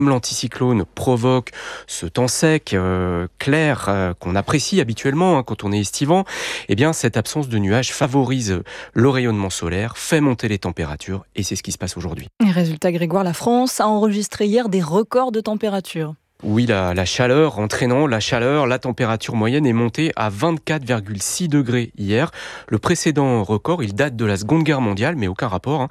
L'anticyclone provoque ce temps sec, clair, qu'on apprécie habituellement quand on est estivant. Eh bien, cette absence de nuages favorise le rayonnement solaire, fait monter les températures et c'est ce qui se passe aujourd'hui. Résultat, Grégoire, la France a enregistré hier des records de température. Oui, la chaleur, entraînant la chaleur, la température moyenne est montée à 24,6 degrés hier. Le précédent record, il date de la Seconde Guerre mondiale, mais aucun rapport.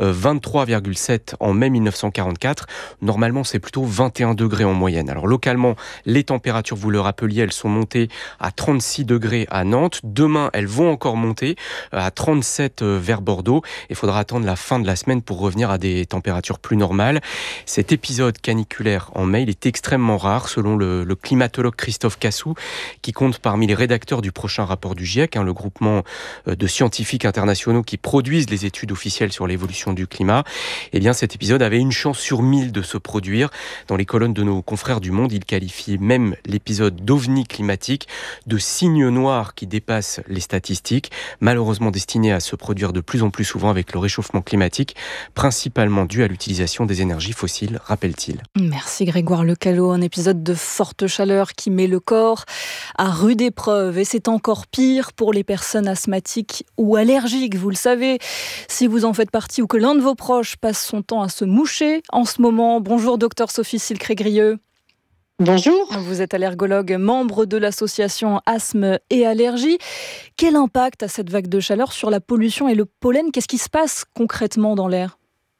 23,7 en mai 1944. Normalement, c'est plutôt 21 degrés en moyenne. Alors localement, les températures, vous le rappeliez, elles sont montées à 36 degrés à Nantes. Demain, elles vont encore monter à 37 vers Bordeaux. Il faudra attendre la fin de la semaine pour revenir à des températures plus normales. Cet épisode caniculaire en mai, il est extrêmement rare selon le climatologue Christophe Cassou qui compte parmi les rédacteurs du prochain rapport du GIEC, le groupement de scientifiques internationaux qui produisent les études officielles sur l'évolution du climat. Eh bien, cet épisode avait une chance sur 1000 de se produire. Dans les colonnes de nos confrères du Monde, il qualifie même l'épisode d'ovni climatique, de signe noir qui dépasse les statistiques, malheureusement destiné à se produire de plus en plus souvent avec le réchauffement climatique, principalement dû à l'utilisation des énergies fossiles, rappelle-t-il. Merci Grégoire Lecalot, un épisode de forte chaleur qui met le corps à rude épreuve. Et c'est encore pire pour les personnes asthmatiques ou allergiques, vous le savez. Si vous en faites partie ou que l'un de vos proches passe son temps à se moucher en ce moment. Bonjour docteur Sophie Silcré-Grieux. Bonjour. Vous êtes allergologue, membre de l'association Asthme et Allergies. Quel impact a cette vague de chaleur sur la pollution et le pollen ? Qu'est-ce qui se passe concrètement dans l'air ?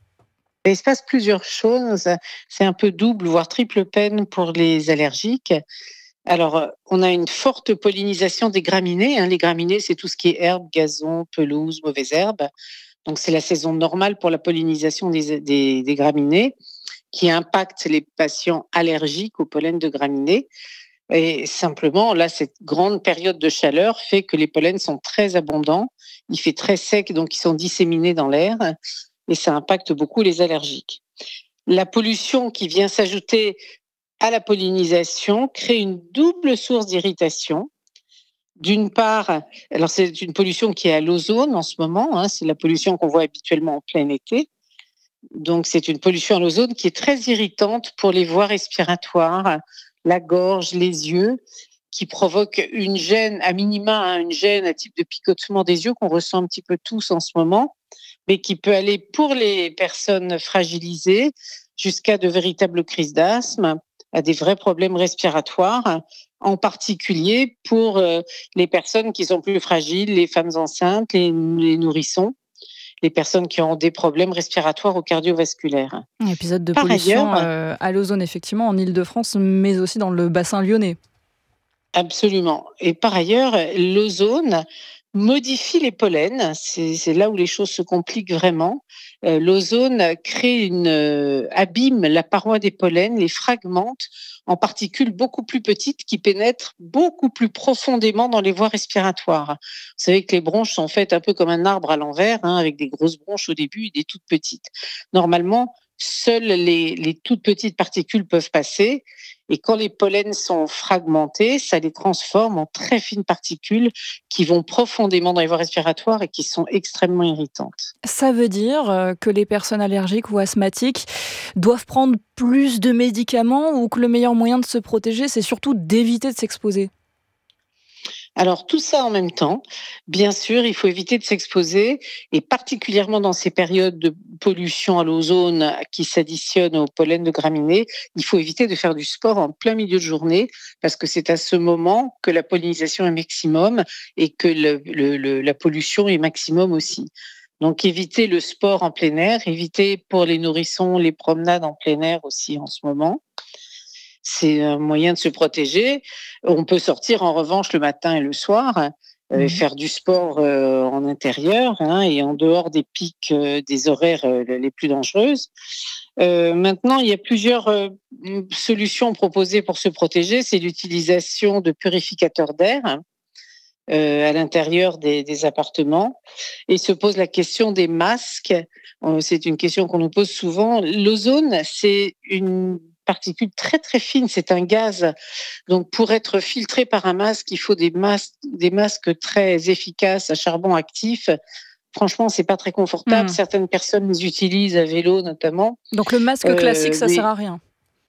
Il se passe plusieurs choses. C'est un peu double, voire triple peine pour les allergiques. Alors, on a une forte pollinisation des graminées. Les graminées, c'est tout ce qui est herbe, gazon, pelouse, mauvaises herbes. Donc, c'est la saison normale pour la pollinisation des graminées qui impacte les patients allergiques au pollen de graminées. Et simplement, là, cette grande période de chaleur fait que les pollens sont très abondants. Il fait très sec, donc ils sont disséminés dans l'air. Et ça impacte beaucoup les allergiques. La pollution qui vient s'ajouter à la pollinisation crée une double source d'irritation. D'une part, alors c'est une pollution qui est à l'ozone en ce moment, c'est la pollution qu'on voit habituellement en plein été. Donc c'est une pollution à l'ozone qui est très irritante pour les voies respiratoires, la gorge, les yeux, qui provoque une gêne, à minima, une gêne, un type de picotement des yeux qu'on ressent un petit peu tous en ce moment, mais qui peut aller pour les personnes fragilisées jusqu'à de véritables crises d'asthme, à des vrais problèmes respiratoires, en particulier pour les personnes qui sont plus fragiles, les femmes enceintes, les nourrissons, les personnes qui ont des problèmes respiratoires ou cardiovasculaires. Un épisode de Par pollution ailleurs, à l'ozone, effectivement, en Île-de-France, mais aussi dans le bassin lyonnais. absolument. Et par ailleurs, l'ozone modifie les pollens. C'est là où les choses se compliquent vraiment. L'ozone abîme la paroi des pollens, les fragmente en particules beaucoup plus petites qui pénètrent beaucoup plus profondément dans les voies respiratoires. Vous savez que les bronches sont faites un peu comme un arbre à l'envers, avec des grosses bronches au début et des toutes petites. Normalement, seules les toutes petites particules peuvent passer. Et quand les pollens sont fragmentés, ça les transforme en très fines particules qui vont profondément dans les voies respiratoires et qui sont extrêmement irritantes. Ça veut dire que les personnes allergiques ou asthmatiques doivent prendre plus de médicaments ou que le meilleur moyen de se protéger, c'est surtout d'éviter de s'exposer? Alors tout ça en même temps, bien sûr, il faut éviter de s'exposer et particulièrement dans ces périodes de pollution à l'ozone qui s'additionnent au pollen de graminées, il faut éviter de faire du sport en plein milieu de journée parce que c'est à ce moment que la pollinisation est maximum et que la pollution est maximum aussi. Donc éviter le sport en plein air, éviter pour les nourrissons les promenades en plein air aussi en ce moment. C'est un moyen de se protéger. On peut sortir en revanche le matin et le soir, Mmh. faire du sport en intérieur et en dehors des pics des horaires les plus dangereuses. Maintenant, il y a plusieurs solutions proposées pour se protéger. C'est l'utilisation de purificateurs d'air à l'intérieur des appartements. Et se pose la question des masques. C'est une question qu'on nous pose souvent. L'ozone, c'est une particule très très fine, c'est un gaz. Donc pour être filtré par un masque, il faut des masques très efficaces à charbon actif. Franchement, c'est pas très confortable. Mmh. Certaines personnes les utilisent à vélo notamment. Donc le masque classique, ça sert Mais à rien?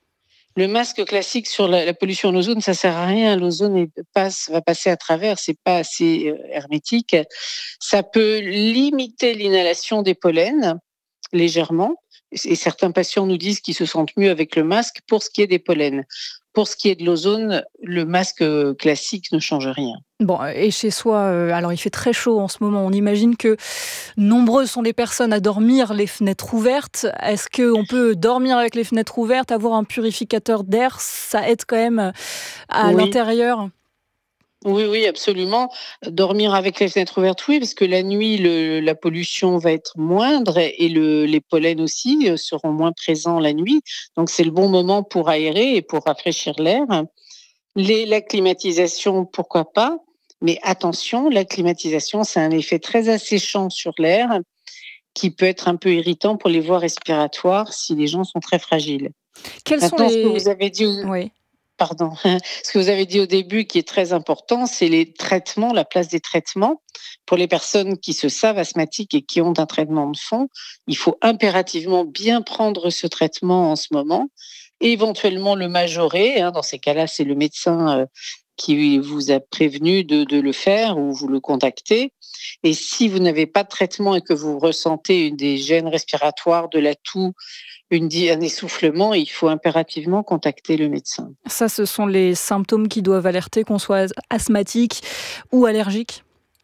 Le masque classique sur la pollution en ozone, ça sert à rien. L'ozone va passer à travers, c'est pas assez hermétique. Ça peut limiter l'inhalation des pollens légèrement. Et certains patients nous disent qu'ils se sentent mieux avec le masque pour ce qui est des pollens. Pour ce qui est de l'ozone, le masque classique ne change rien. Bon, et chez soi, alors il fait très chaud en ce moment. On imagine que nombreuses sont les personnes à dormir les fenêtres ouvertes. Est-ce qu'on peut dormir avec les fenêtres ouvertes, avoir un purificateur d'air? Ça aide quand même à l'intérieur? Oui, absolument. Dormir avec les fenêtres ouvertes, oui, parce que la nuit, la pollution va être moindre et les pollens aussi seront moins présents la nuit. Donc, c'est le bon moment pour aérer et pour rafraîchir l'air. La climatisation, pourquoi pas? Mais attention, la climatisation, c'est un effet très asséchant sur l'air qui peut être un peu irritant pour les voies respiratoires si les gens sont très fragiles. Ce que vous avez dit... Oui. Pardon. Ce que vous avez dit au début qui est très important, c'est les traitements, la place des traitements. Pour les personnes qui se savent asthmatiques et qui ont un traitement de fond, il faut impérativement bien prendre ce traitement en ce moment, et éventuellement le majorer. Dans ces cas-là, c'est le médecin qui vous a prévenu de le faire ou vous le contactez. Et si vous n'avez pas de traitement et que vous ressentez des gènes respiratoires, de la toux, un essoufflement, il faut impérativement contacter le médecin. Ça, ce sont les symptômes qui doivent alerter qu'on soit asthmatique ou allergique?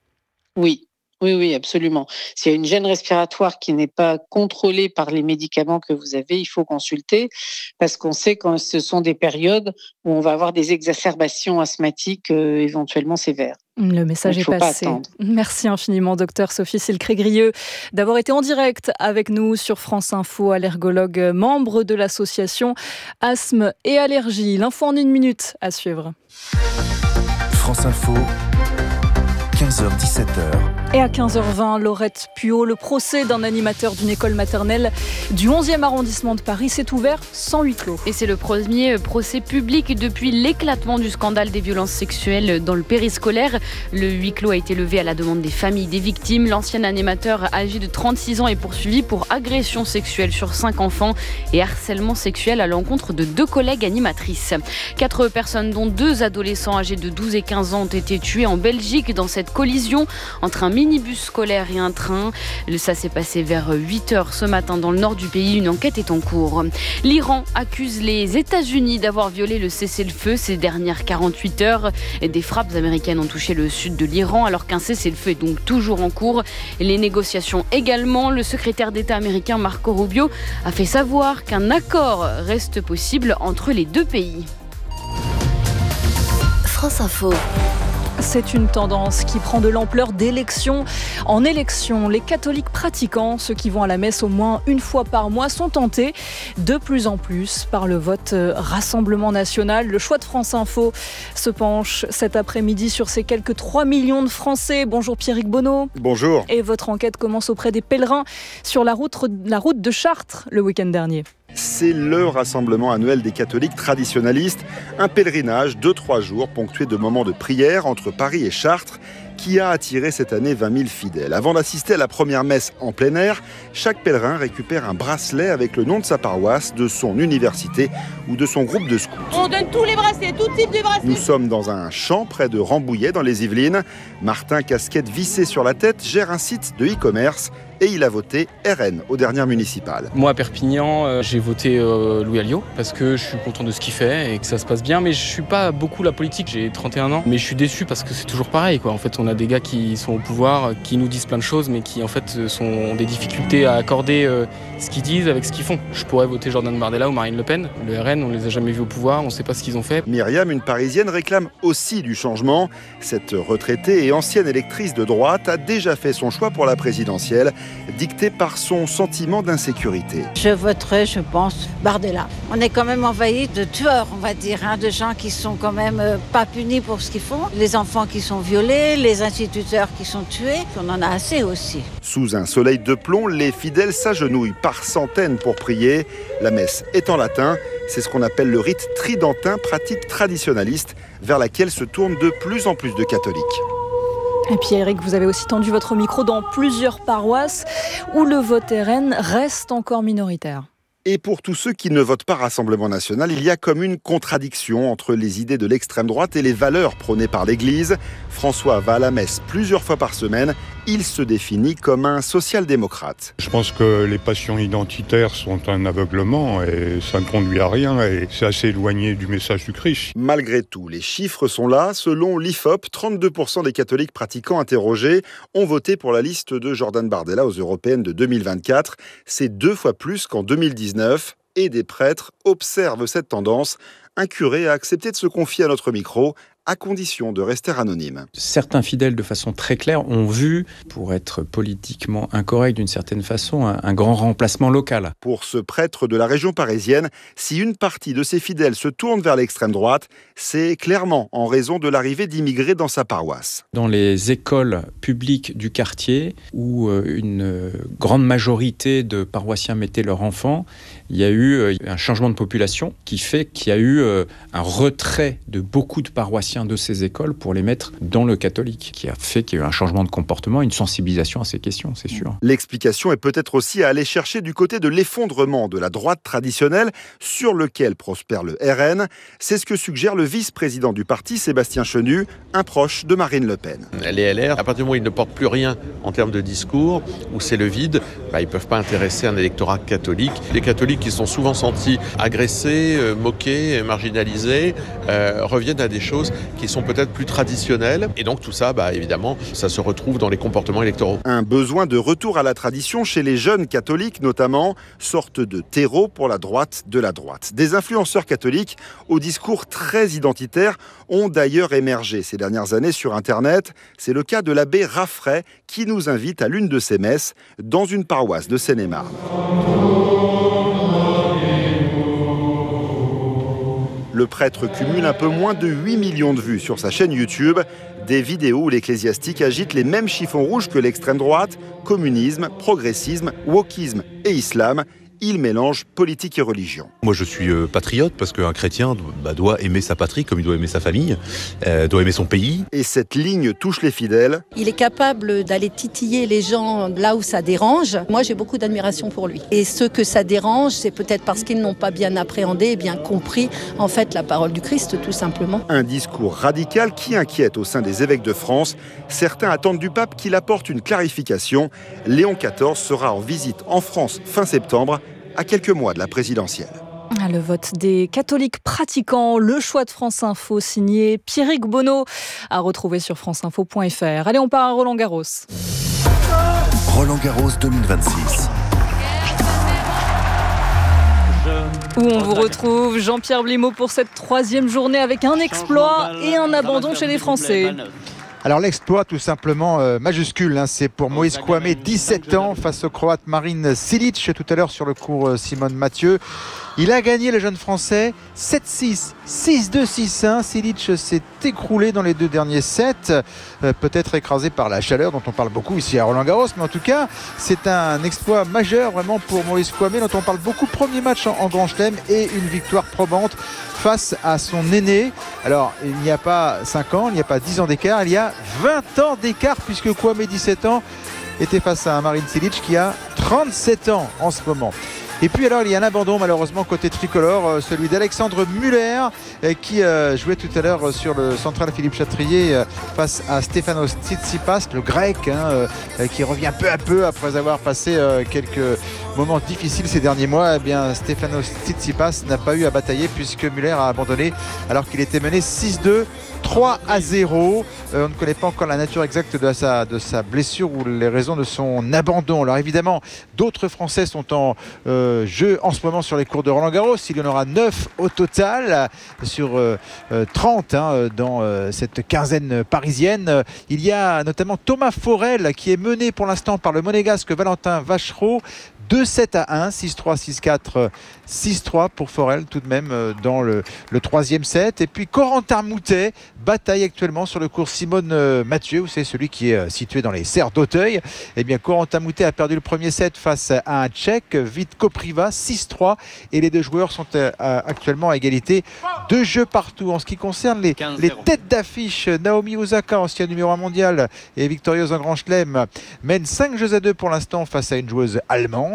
Oui, absolument. S'il y a une gêne respiratoire qui n'est pas contrôlée par les médicaments que vous avez, il faut consulter parce qu'on sait que ce sont des périodes où on va avoir des exacerbations asthmatiques éventuellement sévères. Le message est passé. Merci infiniment, docteur Sophie Silcré-Grieux, d'avoir été en direct avec nous sur France Info, allergologue, membre de l'association Asthme et Allergie. L'info en 1 minute à suivre. France Info, 15h-17h. Et à 15h20, Laurette Puot, le procès d'un animateur d'une école maternelle du 11e arrondissement de Paris s'est ouvert sans huis clos. Et c'est le premier procès public depuis l'éclatement du scandale des violences sexuelles dans le périscolaire. Le huis clos a été levé à la demande des familles des victimes. L'ancien animateur âgé de 36 ans est poursuivi pour agression sexuelle sur 5 enfants et harcèlement sexuel à l'encontre de 2 collègues animatrices. 4 personnes, dont 2 adolescents âgés de 12 et 15 ans, ont été tuées en Belgique dans cette collision entre un minibus scolaire et un train. Ça s'est passé vers 8h ce matin dans le nord du pays. Une enquête est en cours. L'Iran accuse les États-Unis d'avoir violé le cessez-le-feu ces dernières 48 heures. Des frappes américaines ont touché le sud de l'Iran alors qu'un cessez-le-feu est donc toujours en cours. Les négociations également. Le secrétaire d'État américain Marco Rubio a fait savoir qu'un accord reste possible entre les 2 pays. France Info. C'est une tendance qui prend de l'ampleur d'élection en élection. Les catholiques pratiquants, ceux qui vont à la messe au moins une fois par mois, sont tentés de plus en plus par le vote Rassemblement National. Le choix de France Info se penche cet après-midi sur ces quelques 3 millions de Français. Bonjour Pierrick Bonneau. Bonjour. Et votre enquête commence auprès des pèlerins sur la route de Chartres le week-end dernier. C'est le rassemblement annuel des catholiques traditionnalistes, un pèlerinage de 3 jours ponctué de moments de prière entre Paris et Chartres qui a attiré cette année 20 000 fidèles. Avant d'assister à la première messe en plein air, chaque pèlerin récupère un bracelet avec le nom de sa paroisse, de son université ou de son groupe de scouts. On donne tous les bracelets, tout type de bracelets. Nous sommes dans un champ près de Rambouillet dans les Yvelines. Martin, casquette vissée sur la tête, gère un site de e-commerce et il a voté RN aux dernières municipales. Moi à Perpignan, j'ai voté Louis Alliot parce que je suis content de ce qu'il fait et que ça se passe bien, mais je suis pas beaucoup la politique, j'ai 31 ans, mais je suis déçu parce que c'est toujours pareil quoi. En fait, on a des gars qui sont au pouvoir, qui nous disent plein de choses, mais qui en fait ont des difficultés à accorder ce qu'ils disent avec ce qu'ils font. Je pourrais voter Jordan Bardella ou Marine Le Pen. Le RN, on les a jamais vus au pouvoir, on sait pas ce qu'ils ont fait. Myriam, une Parisienne, réclame aussi du changement. Cette retraitée et ancienne électrice de droite a déjà fait son choix pour la présidentielle, dicté par son sentiment d'insécurité. Je voterai, je pense, Bardella. On est quand même envahi de tueurs, on va dire, de gens qui sont quand même pas punis pour ce qu'ils font. Les enfants qui sont violés, les instituteurs qui sont tués, on en a assez aussi. Sous un soleil de plomb, les fidèles s'agenouillent par centaines pour prier. La messe est en latin, c'est ce qu'on appelle le rite tridentin, pratique traditionnaliste, vers laquelle se tournent de plus en plus de catholiques. Et puis Eric, vous avez aussi tendu votre micro dans plusieurs paroisses où le vote RN reste encore minoritaire. Et pour tous ceux qui ne votent pas Rassemblement national, il y a comme une contradiction entre les idées de l'extrême droite et les valeurs prônées par l'Église. François va à la messe plusieurs fois par semaine. Il se définit comme un social-démocrate. Je pense que les passions identitaires sont un aveuglement et ça ne conduit à rien et c'est assez éloigné du message du Christ. Malgré tout, les chiffres sont là. Selon l'IFOP, 32% des catholiques pratiquants interrogés ont voté pour la liste de Jordan Bardella aux Européennes de 2024. C'est 2 fois plus qu'en 2019 et des prêtres observent cette tendance. Un curé a accepté de se confier à notre micro, à condition de rester anonyme. Certains fidèles, de façon très claire, ont vu, pour être politiquement incorrect d'une certaine façon, un grand remplacement local. Pour ce prêtre de la région parisienne, si une partie de ses fidèles se tourne vers l'extrême droite, c'est clairement en raison de l'arrivée d'immigrés dans sa paroisse. Dans les écoles publiques du quartier, où une grande majorité de paroissiens mettaient leurs enfants, il y a eu un changement de population qui fait qu'il y a eu un retrait de beaucoup de paroissiens de ces écoles pour les mettre dans le catholique, qui a fait qu'il y a eu un changement de comportement, une sensibilisation à ces questions, c'est sûr. L'explication est peut-être aussi à aller chercher du côté de l'effondrement de la droite traditionnelle sur lequel prospère le RN. C'est ce que suggère le vice-président du parti, Sébastien Chenu, un proche de Marine Le Pen. Les LR, à partir du moment où ils ne portent plus rien en termes de discours, où c'est le vide, ils ne peuvent pas intéresser un électorat catholique. Les catholiques qui sont souvent sentis agressés, moqués, marginalisés, reviennent à des choses qui sont peut-être plus traditionnelles. Et donc tout ça, évidemment, ça se retrouve dans les comportements électoraux. Un besoin de retour à la tradition chez les jeunes catholiques notamment, sorte de terreau pour la droite de la droite. Des influenceurs catholiques au discours très identitaire ont d'ailleurs émergé ces dernières années sur Internet. C'est le cas de l'abbé Raffray qui nous invite à l'une de ses messes dans une paroisse de Seine-et-Marne. Le prêtre cumule un peu moins de 8 millions de vues sur sa chaîne YouTube. Des vidéos où l'ecclésiastique agite les mêmes chiffons rouges que l'extrême droite, communisme, progressisme, wokisme et islam. Il mélange politique et religion. Moi je suis patriote parce qu'un chrétien doit aimer sa patrie comme il doit aimer sa famille, doit aimer son pays. Et cette ligne touche les fidèles. Il est capable d'aller titiller les gens là où ça dérange. Moi j'ai beaucoup d'admiration pour lui. Et ce que ça dérange, c'est peut-être parce qu'ils n'ont pas bien appréhendé et bien compris en fait la parole du Christ tout simplement. Un discours radical qui inquiète au sein des évêques de France. Certains attendent du pape qu'il apporte une clarification. Léon XIV sera en visite en France fin septembre, à quelques mois de la présidentielle. Le vote des catholiques pratiquants, le choix de France Info signé Pierrick Bonneau, à retrouver sur franceinfo.fr. Allez, on part à Roland-Garros. Roland-Garros 2026. Où on vous retrouve, Jean-Pierre Blimaud, pour cette 3e journée avec un exploit et un abandon chez les Français. Alors l'exploit tout simplement majuscule, c'est pour Moïse Kouamé, 17 ans, face au Croate Marin Cilic, tout à l'heure sur le court Simone Mathieu. Il a gagné, le jeune Français, 7-6, 6-2, 6-1. Cilic s'est écroulé dans les 2 derniers sets, peut-être écrasé par la chaleur dont on parle beaucoup ici à Roland-Garros, mais en tout cas, c'est un exploit majeur vraiment pour Moïse Kouamé, dont on parle beaucoup. Premier match en Grand Chelem et une victoire probante face à son aîné. Alors, il n'y a pas 5 ans, il n'y a pas 10 ans d'écart, il y a 20 ans d'écart, puisque Kouamé, 17 ans, était face à un Marin Cilic qui a 37 ans en ce moment. Et puis alors il y a un abandon malheureusement côté tricolore, celui d'Alexandre Muller qui jouait tout à l'heure sur le central Philippe Chatrier face à Stefanos Tsitsipas, le grec qui revient peu à peu après avoir passé quelques moments difficiles ces derniers mois. Eh bien Stefanos Tsitsipas n'a pas eu à batailler puisque Muller a abandonné alors qu'il était mené 6-2. 3-0. On ne connaît pas encore la nature exacte de sa blessure ou les raisons de son abandon. Alors évidemment, d'autres Français sont en jeu en ce moment sur les cours de Roland-Garros. Il y en aura 9 au total sur 30 dans cette quinzaine parisienne. Il y a notamment Thomas Forel qui est mené pour l'instant par le monégasque Valentin Vachereau. 2-7-1, 6-3, 6-4, 6-3 pour Forel tout de même dans le 3e set. Et puis Corentin Moutet bataille actuellement sur le cours Simone Mathieu, c'est celui qui est situé dans les serres d'Auteuil. Eh bien Corentin Moutet a perdu le premier set face à un Tchèque, Vitko Priva, 6-3. Et les 2 joueurs sont actuellement à égalité, 2 jeux partout. En ce qui concerne les têtes d'affiche, Naomi Osaka, ancienne numéro 1 mondiale et victorieuse en Grand Chelem, mène 5-2 pour l'instant face à une joueuse allemande.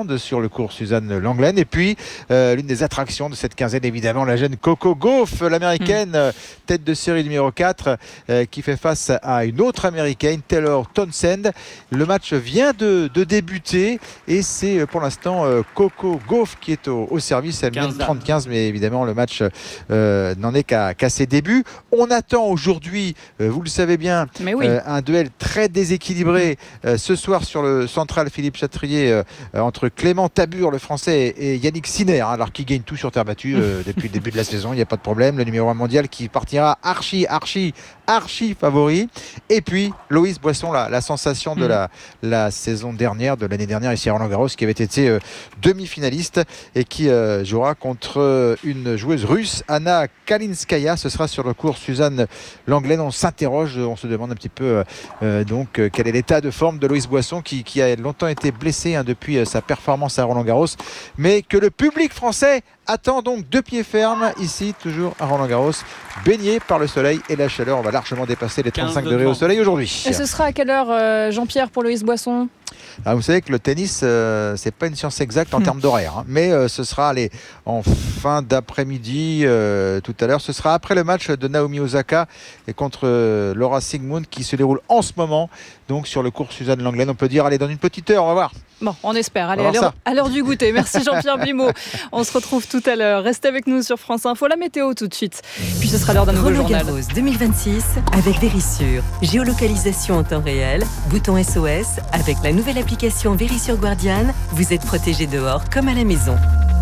monde sur le cours Suzanne Lenglen. Et puis, l'une des attractions de cette quinzaine, évidemment, la jeune Coco Gauff, l'américaine, tête de série numéro 4, qui fait face à une autre américaine, Taylor Townsend. Le match vient de débuter et c'est pour l'instant Coco Gauff qui est au service. Elle mène 30-15, mais évidemment, le match n'en est qu'à ses débuts. On attend aujourd'hui, vous le savez bien, un duel très déséquilibré ce soir sur le central Philippe Chatrier entre Clément Tabur, le français, et Yannick Sinner, alors qui gagne tout sur terre battue depuis le début de la saison, il n'y a pas de problème. Le numéro 1 mondial qui partira archi favori. Et puis Loïs Boisson, la sensation de la saison dernière, de l'année dernière ici à Roland-Garros, qui avait été demi-finaliste et qui jouera contre une joueuse russe, Anna Kalinskaya. Ce sera sur le cours Suzanne Lenglen. On s'interroge, on se demande un petit peu quel est l'état de forme de Loïs Boisson qui a longtemps été blessé depuis sa performance à Roland-Garros, mais que le public français attend donc de pied ferme ici, toujours à Roland-Garros, baigné par le soleil et la chaleur. On va largement dépasser les 35 degrés au soleil aujourd'hui. Et ce sera à quelle heure, Jean-Pierre, pour Loïs Boisson ? Vous savez que le tennis, c'est pas une science exacte en termes d'horaire, mais ce sera en fin d'après-midi tout à l'heure. Ce sera après le match de Naomi Osaka et contre Laura Sigmund qui se déroule en ce moment donc sur le cours Suzanne Lenglen. On peut dire dans une petite heure, on va voir. Bon, on espère. Allez, à l'heure du goûter. Merci Jean-Pierre Blimaud. On se retrouve tout à l'heure. Restez avec nous sur France Info. La météo tout de suite. Puis ce sera l'heure d'un nouveau journal. Roland Garros 2026 avec Verisure. Géolocalisation en temps réel. Bouton SOS. Avec la nouvelle application Verisure Guardian, vous êtes protégé dehors comme à la maison.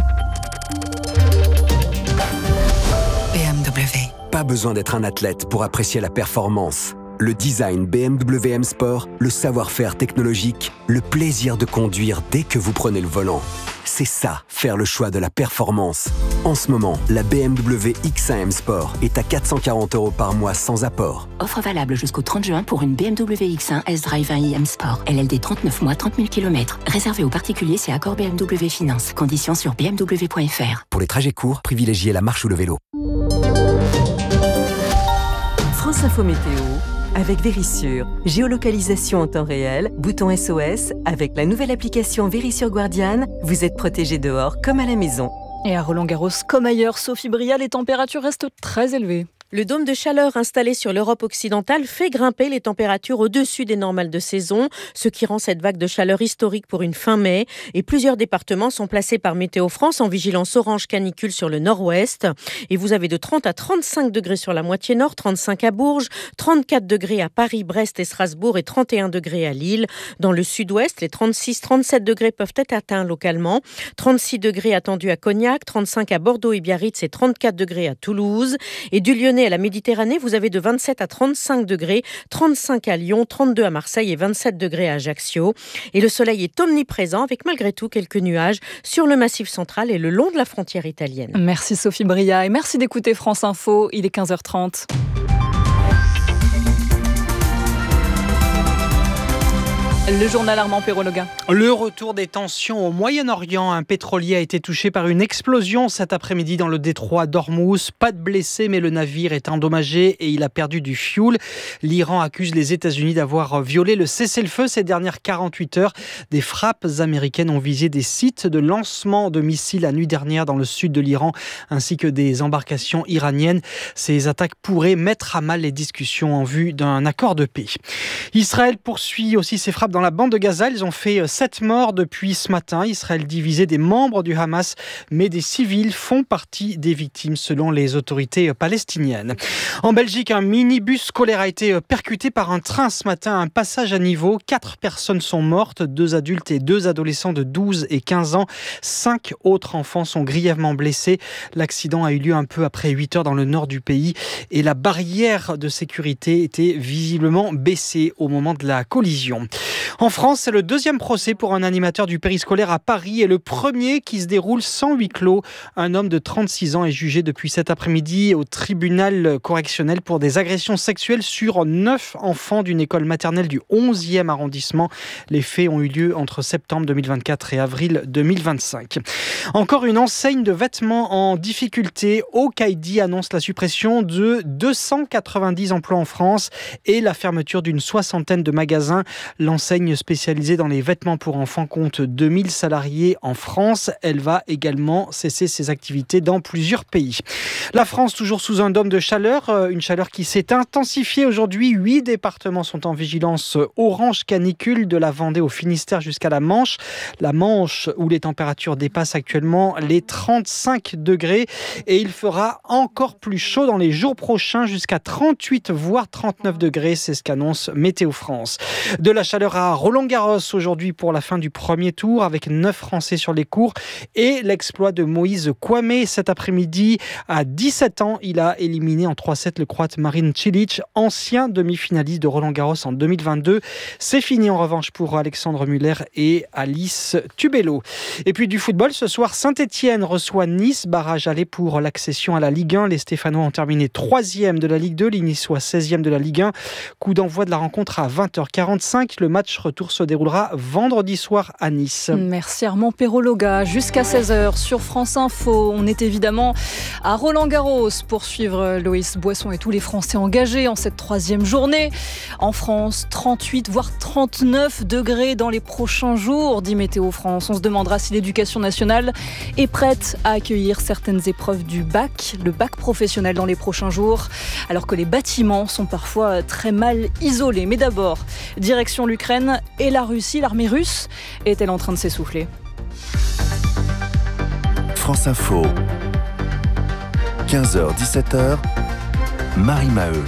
BMW. Pas besoin d'être un athlète pour apprécier la performance. Le design BMW M Sport, le savoir-faire technologique, le plaisir de conduire dès que vous prenez le volant. C'est ça, faire le choix de la performance. En ce moment, la BMW X1 M Sport est à 440 € par mois sans apport. Offre valable jusqu'au 30 juin pour une BMW X1 S-Drive 1i M Sport. LLD 39 mois, 30 000 km. Réservé aux particuliers, c'est accord BMW Finance. Conditions sur bmw.fr. Pour les trajets courts, privilégiez la marche ou le vélo. France Info Météo avec Verisure. Géolocalisation en temps réel, bouton SOS. Avec la nouvelle application Verisure Guardian, vous êtes protégé dehors comme à la maison. Et à Roland-Garros, comme ailleurs, Sophie Bria, les températures restent très élevées. Le dôme de chaleur installé sur l'Europe occidentale fait grimper les températures au-dessus des normales de saison, ce qui rend cette vague de chaleur historique pour une fin mai. Et plusieurs départements sont placés par Météo France en vigilance orange canicule sur le nord-ouest. Et vous avez de 30 à 35 degrés sur la moitié nord, 35 à Bourges, 34 degrés à Paris, Brest et Strasbourg et 31 degrés à Lille. Dans le sud-ouest, les 36-37 degrés peuvent être atteints localement. 36 degrés attendus à Cognac, 35 à Bordeaux et Biarritz et 34 degrés à Toulouse. Et du Lyonnais à la Méditerranée, vous avez de 27 à 35 degrés, 35 à Lyon, 32 à Marseille et 27 degrés à Ajaccio. Et le soleil est omniprésent avec malgré tout quelques nuages sur le Massif central et le long de la frontière italienne. Merci Sophie Bria et merci d'écouter France Info. Il est 15h30. Le journal Armand Perrologa. Le retour des tensions au Moyen-Orient. Un pétrolier a été touché par une explosion cet après-midi dans le détroit d'Ormuz. Pas de blessés, mais le navire est endommagé et il a perdu du fioul. L'Iran accuse les États-Unis d'avoir violé le cessez-le-feu ces dernières 48 heures. Des frappes américaines ont visé des sites de lancement de missiles la nuit dernière dans le sud de l'Iran, ainsi que des embarcations iraniennes. Ces attaques pourraient mettre à mal les discussions en vue d'un accord de paix. Israël poursuit aussi ses frappes dans la bande de Gaza. Ils ont fait 7 morts depuis ce matin. Israël divisait des membres du Hamas, mais des civils font partie des victimes selon les autorités palestiniennes. En Belgique, un minibus scolaire a été percuté par un train ce matin, un passage à niveau. 4 personnes sont mortes, 2 adultes et 2 adolescents de 12 et 15 ans. 5 autres enfants sont grièvement blessés. L'accident a eu lieu un peu après 8 heures dans le nord du pays et la barrière de sécurité était visiblement baissée au moment de la collision. En France, c'est le 2e procès pour un animateur du périscolaire à Paris et le premier qui se déroule sans huis clos. Un homme de 36 ans est jugé depuis cet après-midi au tribunal correctionnel pour des agressions sexuelles sur 9 enfants d'une école maternelle du 11e arrondissement. Les faits ont eu lieu entre septembre 2024 et avril 2025. Encore une enseigne de vêtements en difficulté. Okaïdi annonce la suppression de 290 emplois en France et la fermeture d'une 60aine de magasins. L'enseigne enseigne spécialisée dans les vêtements pour enfants compte 2000 salariés en France. Elle va également cesser ses activités dans plusieurs pays. La France, toujours sous un dôme de chaleur, une chaleur qui s'est intensifiée aujourd'hui. 8 départements sont en vigilance orange canicule, de la Vendée au Finistère jusqu'à la Manche. La Manche où les températures dépassent actuellement les 35 degrés et il fera encore plus chaud dans les jours prochains, jusqu'à 38 voire 39 degrés, c'est ce qu'annonce Météo France. De la chaleur à Roland-Garros aujourd'hui pour la fin du premier tour, avec 9 Français sur les cours et l'exploit de Moïse Kouamé cet après-midi. À 17 ans, il a éliminé en 3-7 le Croate Marin Cilic, ancien demi-finaliste de Roland-Garros en 2022. C'est fini en revanche pour Alexandre Muller et Alice Tubello. Et puis du football, ce soir, Saint-Etienne reçoit Nice, barrage aller pour l'accession à la Ligue 1. Les Stéphanois ont terminé 3e de la Ligue 2, les Niçois 16e de la Ligue 1. Coup d'envoi de la rencontre à 20h45. Le match retour se déroulera vendredi soir à Nice. Merci Armand Perrologa. Jusqu'à 16h sur France Info. On est évidemment à Roland-Garros pour suivre Loïs Boisson et tous les Français engagés en cette 3e journée. En France, 38 voire 39 degrés dans les prochains jours, dit Météo France. On se demandera si l'éducation nationale est prête à accueillir certaines épreuves du bac, le bac professionnel dans les prochains jours, alors que les bâtiments sont parfois très mal isolés. Mais d'abord, direction l'Ukraine et la Russie. L'armée russe est-elle en train de s'essouffler ? France Info, 15h-17h, Marie Maheu.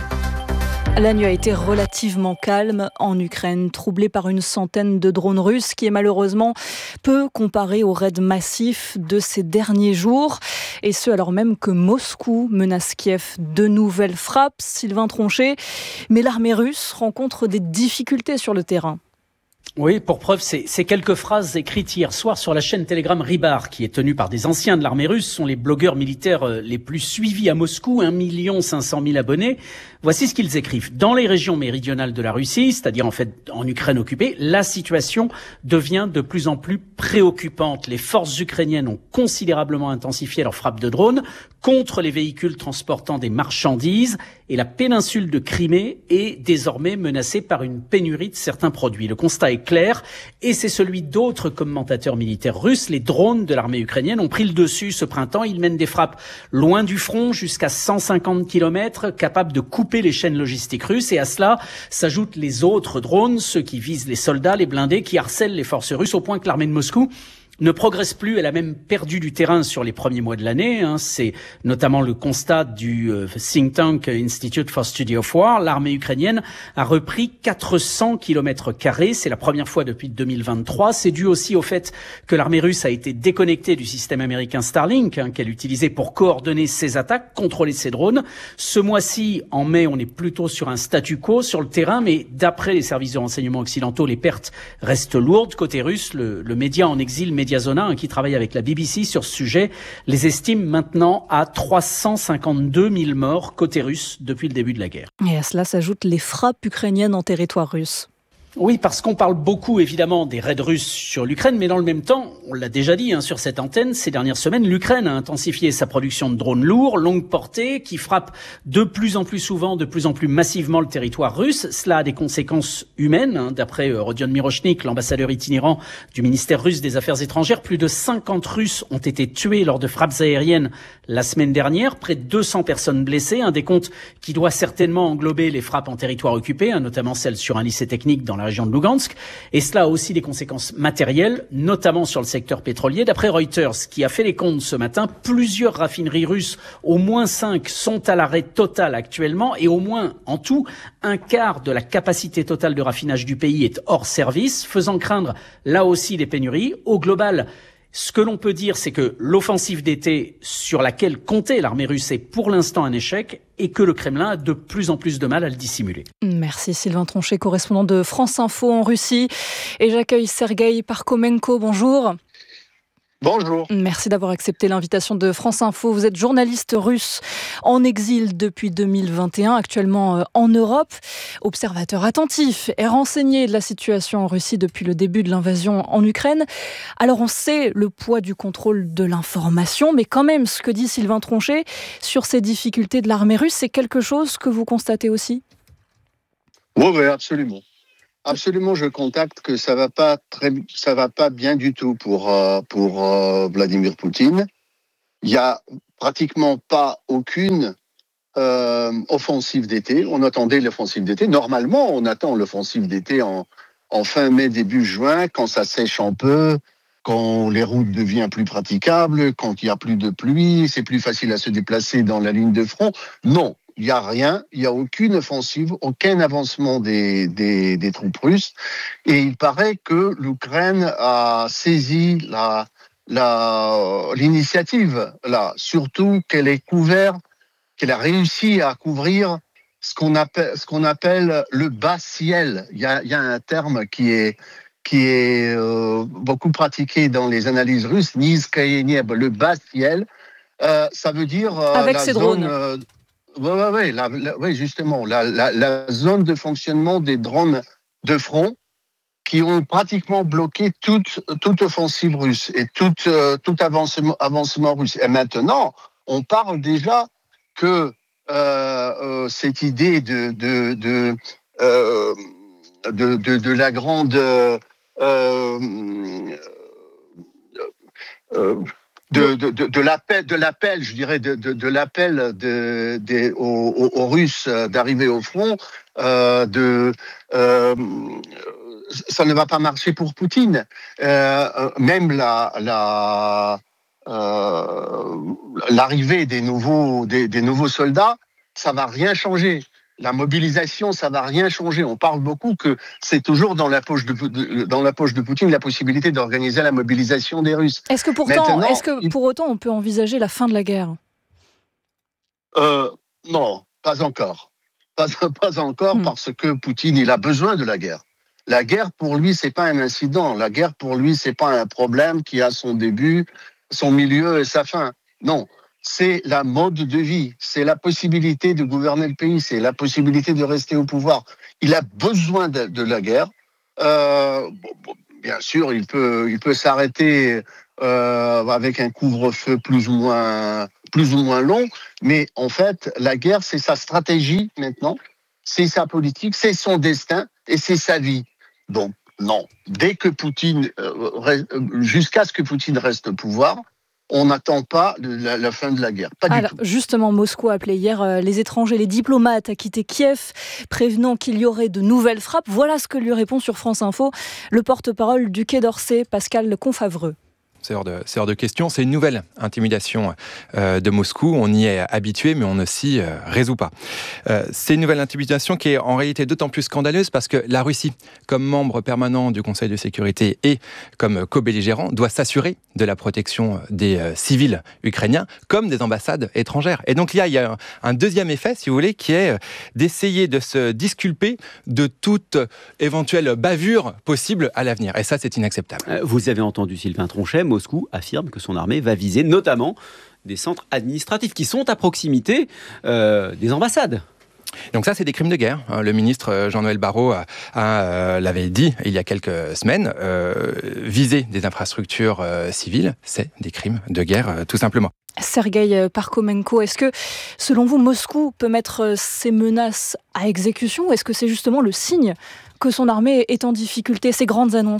La nuit a été relativement calme en Ukraine, troublée par une centaine de drones russes qui est malheureusement peu comparé aux raids massifs de ces derniers jours. Et ce, alors même que Moscou menace Kiev de nouvelles frappes. Sylvain Tronchet, mais l'armée russe rencontre des difficultés sur le terrain. Oui, pour preuve, ces quelques phrases écrites hier soir sur la chaîne Telegram Rybar, qui est tenue par des anciens de l'armée russe, sont les blogueurs militaires les plus suivis à Moscou, 1 500 000 abonnés. Voici ce qu'ils écrivent. Dans les régions méridionales de la Russie, c'est-à-dire en fait en Ukraine occupée, la situation devient de plus en plus préoccupante. Les forces ukrainiennes ont considérablement intensifié leurs frappes de drones contre les véhicules transportant des marchandises et la péninsule de Crimée est désormais menacée par une pénurie de certains produits. Le constat est clair et c'est celui d'autres commentateurs militaires russes. Les drones de l'armée ukrainienne ont pris le dessus ce printemps. Ils mènent des frappes loin du front, jusqu'à 150 km, capables de couper les chaînes logistiques russes. Et à cela s'ajoutent les autres drones, ceux qui visent les soldats, les blindés, qui harcèlent les forces russes, au point que l'armée de Moscou ne progresse plus. Elle a même perdu du terrain sur les premiers mois de l'année. C'est notamment le constat du think tank Institute for Study of War. L'armée ukrainienne a repris 400 km². C'est la première fois depuis 2023. C'est dû aussi au fait que l'armée russe a été déconnectée du système américain Starlink, qu'elle utilisait pour coordonner ses attaques, contrôler ses drones. Ce mois-ci, en mai, on est plutôt sur un statu quo sur le terrain, mais d'après les services de renseignement occidentaux, les pertes restent lourdes. Côté russe, le média en exil, Mediazona, qui travaille avec la BBC sur ce sujet, les estime maintenant à 352 000 morts côté russe depuis le début de la guerre. Et à cela s'ajoutent les frappes ukrainiennes en territoire russe. Oui, parce qu'on parle beaucoup évidemment des raids russes sur l'Ukraine, mais dans le même temps, on l'a déjà dit sur cette antenne, ces dernières semaines, l'Ukraine a intensifié sa production de drones lourds, longue portée, qui frappent de plus en plus souvent, de plus en plus massivement le territoire russe. Cela a des conséquences humaines, d'après Rodion Mirochnik, l'ambassadeur itinérant du ministère russe des Affaires étrangères. Plus de 50 Russes ont été tués lors de frappes aériennes la semaine dernière, près de 200 personnes blessées, un décompte qui doit certainement englober les frappes en territoire occupé, notamment celles sur un lycée technique dans la région de Lugansk. Et cela a aussi des conséquences matérielles, notamment sur le secteur pétrolier. D'après Reuters, qui a fait les comptes ce matin, plusieurs raffineries russes, au moins 5, sont à l'arrêt total actuellement et au moins, en tout, un quart de la capacité totale de raffinage du pays est hors service, faisant craindre là aussi des pénuries. Au global, ce que l'on peut dire, c'est que l'offensive d'été sur laquelle comptait l'armée russe est pour l'instant un échec et que le Kremlin a de plus en plus de mal à le dissimuler. Merci Sylvain Tronchet, correspondant de France Info en Russie. Et j'accueille Sergueï Parkhomenko. Bonjour. Bonjour. Merci d'avoir accepté l'invitation de France Info. Vous êtes journaliste russe en exil depuis 2021, actuellement en Europe, observateur attentif et renseigné de la situation en Russie depuis le début de l'invasion en Ukraine. Alors on sait le poids du contrôle de l'information, mais quand même ce que dit Sylvain Tronchet sur ces difficultés de l'armée russe, c'est quelque chose que vous constatez aussi ? Oui, absolument. Absolument, je contacte que ça va pas bien du tout pour Vladimir Poutine. Il y a pratiquement pas aucune offensive d'été. On attendait l'offensive d'été. Normalement, on attend l'offensive d'été en fin mai, début juin, quand ça sèche un peu, quand les routes deviennent plus praticables, quand il y a plus de pluie, c'est plus facile à se déplacer dans la ligne de front. Non. Il n'y a rien, il n'y a aucune offensive, aucun avancement des troupes russes. Et il paraît que l'Ukraine a saisi l'initiative, là, surtout qu'elle a réussi à couvrir ce qu'on appelle le bas ciel. Il y a un terme qui est beaucoup pratiqué dans les analyses russes, Nizkaye Neb, le bas ciel. Ça veut dire avec ces drones. Oui, justement, la zone de fonctionnement des drones de front qui ont pratiquement bloqué toute offensive russe et tout avancement russe. Et maintenant, on parle déjà que cette idée de la grande de l'appel, je dirais, de l'appel aux Russes d'arriver au front, ça ne va pas marcher pour Poutine. Même l'arrivée des nouveaux soldats, ça va rien changer. La mobilisation, ça va rien changer. On parle beaucoup que c'est toujours dans la poche de Poutine la possibilité d'organiser la mobilisation des Russes. Est-ce que pour autant on peut envisager la fin de la guerre ? Non, pas encore. Pas encore parce que Poutine, il a besoin de la guerre. La guerre, pour lui, c'est pas un incident. La guerre, pour lui, c'est pas un problème qui a son début, son milieu et sa fin. Non. C'est la mode de vie, c'est la possibilité de gouverner le pays, c'est la possibilité de rester au pouvoir. Il a besoin de la guerre. Bien sûr, il peut s'arrêter avec un couvre-feu plus ou moins long, mais en fait, la guerre, c'est sa stratégie maintenant, c'est sa politique, c'est son destin et c'est sa vie. Donc, non. Dès que jusqu'à ce que Poutine reste au pouvoir, on n'attend pas la fin de la guerre. Pas du tout. Justement, Moscou a appelé hier les étrangers, les diplomates à quitter Kiev, prévenant qu'il y aurait de nouvelles frappes. Voilà ce que lui répond sur France Info le porte-parole du Quai d'Orsay, Pascal Confavreux. C'est hors de question. C'est une nouvelle intimidation de Moscou. On y est habitué, mais on ne s'y résout pas. C'est une nouvelle intimidation qui est en réalité d'autant plus scandaleuse parce que la Russie, comme membre permanent du Conseil de sécurité et comme co-belligérant, doit s'assurer de la protection des civils ukrainiens comme des ambassades étrangères. Et donc il y a un deuxième effet, si vous voulez, qui est d'essayer de se disculper de toute éventuelle bavure possible à l'avenir. Et ça, c'est inacceptable. Vous avez entendu Sylvain Tronchet. Moscou affirme que son armée va viser notamment des centres administratifs qui sont à proximité des ambassades. Donc ça, c'est des crimes de guerre. Le ministre Jean-Noël Barrot l'avait dit il y a quelques semaines. Viser des infrastructures civiles, c'est des crimes de guerre, tout simplement. Sergueï Parkhomenko, est-ce que, selon vous, Moscou peut mettre ces menaces à exécution ou est-ce que c'est justement le signe que son armée est en difficulté, ces grandes annonces-là ?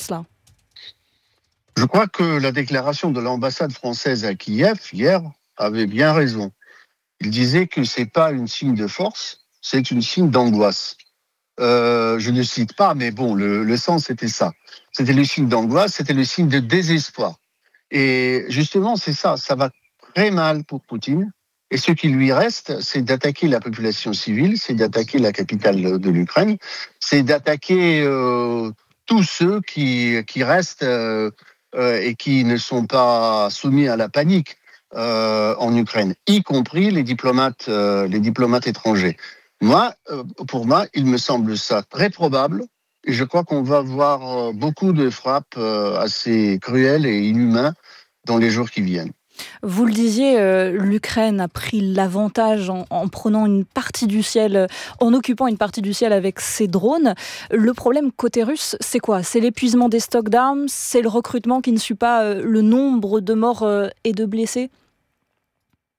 Je crois que la déclaration de l'ambassade française à Kiev, hier, avait bien raison. Il disait que ce n'est pas une signe de force, c'est une signe d'angoisse. Je ne cite pas, mais bon, le sens c'était ça. C'était le signe d'angoisse, c'était le signe de désespoir. Et justement, c'est ça va très mal pour Poutine. Et ce qui lui reste, c'est d'attaquer la population civile, c'est d'attaquer la capitale de l'Ukraine, c'est d'attaquer tous ceux qui restent et qui ne sont pas soumis à la panique en Ukraine, y compris les diplomates étrangers. Pour moi, il me semble ça très probable et je crois qu'on va voir beaucoup de frappes assez cruelles et inhumaines dans les jours qui viennent. Vous le disiez, l'Ukraine a pris l'avantage en prenant une partie du ciel, en occupant une partie du ciel avec ses drones. Le problème côté russe, c'est quoi ? C'est l'épuisement des stocks d'armes ? C'est le recrutement qui ne suit pas le nombre de morts et de blessés ?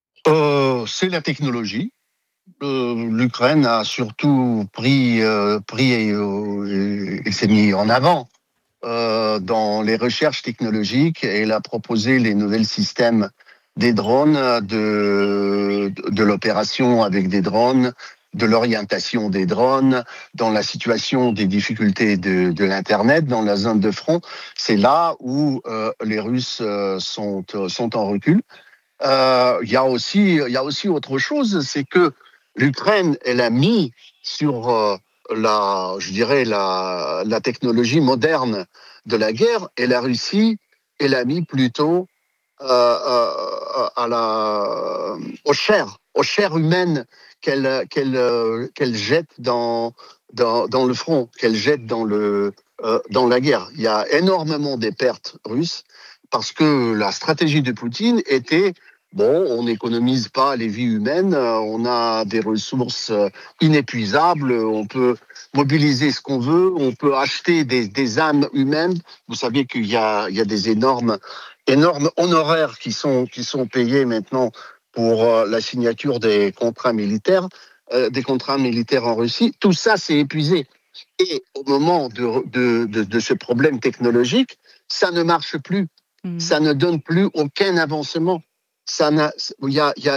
C'est la technologie. l'Ukraine a surtout pris et s'est mis en avant dans les recherches technologiques, et elle a proposé les nouveaux systèmes des drones, de l'opération avec des drones, de l'orientation des drones, dans la situation des difficultés de l'Internet, dans la zone de front. C'est là où les Russes sont en recul. Il y a aussi autre chose, c'est que l'Ukraine, elle a mis sur la technologie moderne de la guerre, et la Russie, elle a mis plutôt aux chairs humaines qu'elle jette dans le front, qu'elle jette dans la guerre. Il y a énormément de pertes russes parce que la stratégie de Poutine était: bon, on n'économise pas les vies humaines, on a des ressources inépuisables, on peut mobiliser ce qu'on veut, on peut acheter des âmes humaines. Vous savez qu'il y a des énormes honoraires qui sont payés maintenant pour la signature des contrats militaires en Russie. Tout ça s'est épuisé. Et au moment de ce problème technologique, ça ne marche plus. Ça ne donne plus aucun avancement. Il y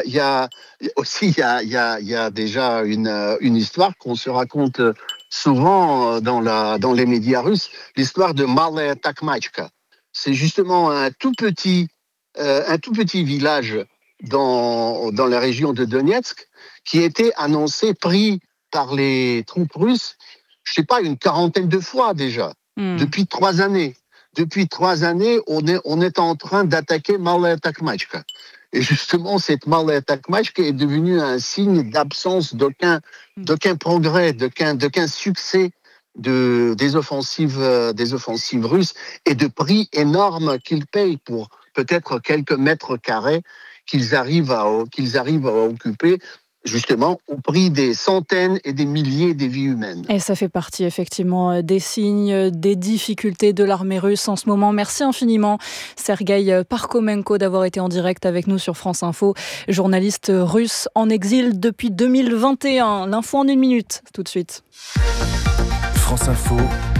a déjà une histoire qu'on se raconte souvent dans les médias russes, l'histoire de Malaya Takhmachka. C'est justement un tout petit village dans la région de Donetsk qui était annoncé pris par les troupes russes, je ne sais pas, une quarantaine de fois déjà, depuis 3 années. Depuis 3 années, on est en train d'attaquer Malaya Takhmachka. Et justement, cette Malaya Takhmachka est devenue un signe d'absence d'aucun progrès, d'aucun succès des offensives russes, et de prix énormes qu'ils payent pour peut-être quelques mètres carrés qu'ils arrivent à occuper, justement au prix des centaines et des milliers de vies humaines. Et ça fait partie effectivement des signes, des difficultés de l'armée russe en ce moment. Merci infiniment Sergueï Parkhomenko d'avoir été en direct avec nous sur France Info, journaliste russe en exil depuis 2021. L'info en 1 minute, tout de suite. France Info,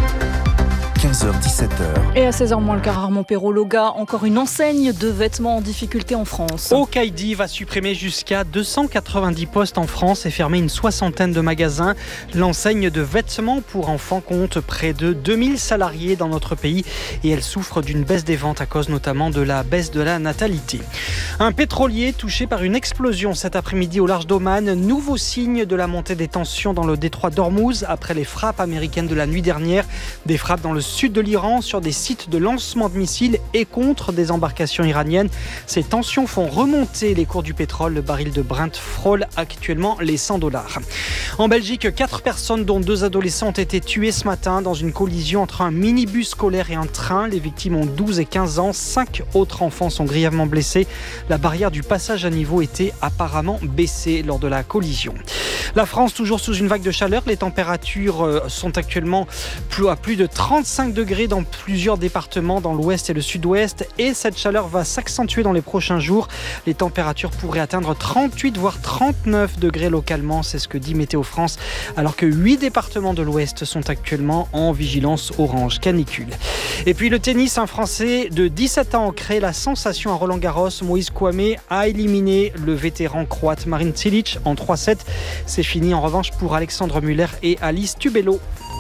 15h-17h. Et à 16h moins le quart, Armand Perrault, Loga, encore une enseigne de vêtements en difficulté en France. Okaïdi va supprimer jusqu'à 290 postes en France et fermer une 60aine de magasins. L'enseigne de vêtements pour enfants compte près de 2000 salariés dans notre pays et elle souffre d'une baisse des ventes à cause notamment de la baisse de la natalité. Un pétrolier touché par une explosion cet après-midi au large d'Oman. Nouveau signe de la montée des tensions dans le détroit d'Ormuz après les frappes américaines de la nuit dernière. Des frappes dans le sud de l'Iran sur des sites de lancement de missiles et contre des embarcations iraniennes. Ces tensions font remonter les cours du pétrole. Le baril de Brent frôle actuellement les $100. En Belgique, 4 personnes dont 2 adolescents ont été tuées ce matin dans une collision entre un minibus scolaire et un train. Les victimes ont 12 et 15 ans. 5 autres enfants sont grièvement blessés. La barrière du passage à niveau était apparemment baissée lors de la collision. La France toujours sous une vague de chaleur. Les températures sont actuellement à plus de 35 degrés dans plusieurs départements dans l'ouest et le sud-ouest, et cette chaleur va s'accentuer dans les prochains jours. Les températures pourraient atteindre 38 voire 39 degrés localement, c'est ce que dit Météo France, alors que 8 départements de l'ouest sont actuellement en vigilance orange canicule. Et puis le tennis, un Français de 17 ans crée la sensation à Roland-Garros. Moïse Kouamé a éliminé le vétéran croate Marin Cilic en 3-7. C'est fini en revanche pour Alexandre Muller et Alice Tubello.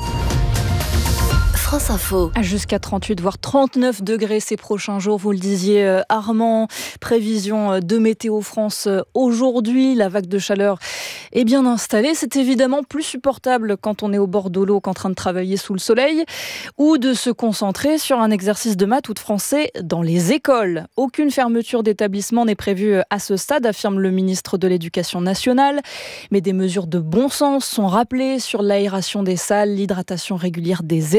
France Info. Jusqu'à 38 voire 39 degrés ces prochains jours, vous le disiez Armand. Prévision de Météo France aujourd'hui. La vague de chaleur est bien installée. C'est évidemment plus supportable quand on est au bord de l'eau qu'en train de travailler sous le soleil ou de se concentrer sur un exercice de maths ou de français dans les écoles. Aucune fermeture d'établissement n'est prévue à ce stade, affirme le ministre de l'Éducation nationale. Mais des mesures de bon sens sont rappelées sur l'aération des salles, l'hydratation régulière des élèves.